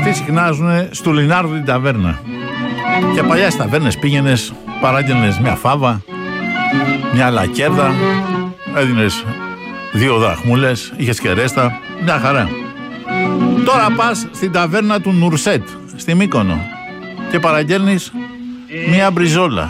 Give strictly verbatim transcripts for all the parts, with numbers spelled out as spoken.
αυτοί συχνάζουν στο Λινάρδο την ταβέρνα. Και παλιά στις ταβέρνες πήγαινες, παράγγελνες μια φάβα, μια λακέρδα, έδινες δύο δραχμούλες, είχες και ρέστα, μια χαρά. Τώρα πας στην ταβέρνα του Νουρσέτ, στη Μύκονο, και παραγγέλνεις μια μπριζόλα.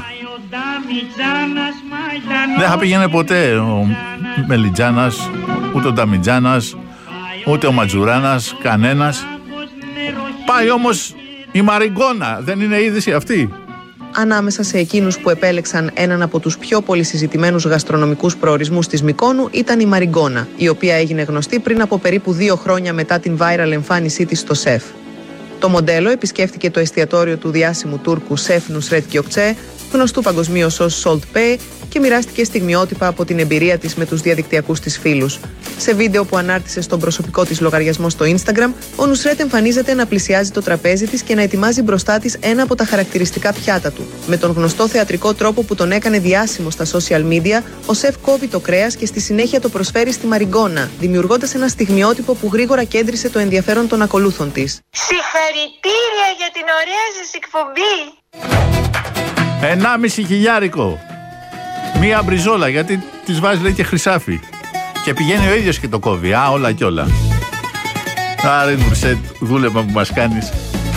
Δεν θα πήγαινε ποτέ ο Μελιτζάνας, ούτε ο Νταμιτζάνας, ούτε ο Ματζουράνας, κανένας. Πάει όμως η Μαριγκόνα, δεν είναι είδηση αυτή? Ανάμεσα σε εκείνους που επέλεξαν έναν από τους πιο πολυσυζητημένους γαστρονομικούς προορισμούς της Μυκόνου ήταν η Μαριγκόνα, η οποία έγινε γνωστή πριν από περίπου δύο χρόνια μετά την viral εμφάνισή της στο σεφ. Το μοντέλο επισκέφθηκε το εστιατόριο του διάσημου Τούρκου σεφ Νουσρέτ Γκιοκτσέ, γνωστού παγκοσμίως ως Salt Pay, και μοιράστηκε στιγμιότυπα από την εμπειρία της με τους διαδικτυακούς της φίλους. Σε βίντεο που ανάρτησε στον προσωπικό της λογαριασμό στο Instagram, ο Νουσρέτ εμφανίζεται να πλησιάζει το τραπέζι της και να ετοιμάζει μπροστά της ένα από τα χαρακτηριστικά πιάτα του. Με τον γνωστό θεατρικό τρόπο που τον έκανε διάσημο στα social media, ο σεφ κόβει το κρέας και στη συνέχεια το προσφέρει στη Μαριγκόνα, δημιουργώντας ένα στιγμιότυπο που γρήγορα κέντρισε το ενδιαφέρον των ακολούθων της. Συγχαρητήρια για την ωραία σας εκπομπή! Ενάμιση χιλιάρικο. Μία μπριζόλα, γιατί της βάζει λέει και χρυσάφι. Και πηγαίνει ο ίδιος και το κόβει. Α, όλα κι όλα. Άρε Νουρσέτ, δούλεμα που μας κάνεις.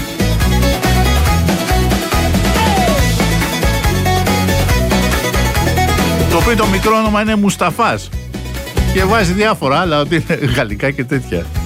Το οποίο το μικρό όνομα είναι Μουσταφάς. Και βάζει διάφορα άλλα, ότι είναι γαλλικά και τέτοια.